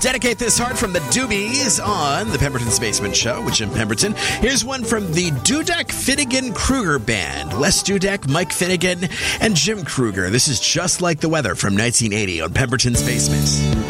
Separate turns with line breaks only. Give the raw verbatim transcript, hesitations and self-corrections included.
Dedicate this heart from the Doobies on the Pemberton's Basement Show with Jim Pemberton. Here's one from the Dudek Finnegan Kruger Band. Les Dudek, Mike Finnegan, and Jim Kruger. This is Just Like the Weather from nineteen eighty on Pemberton's Basement.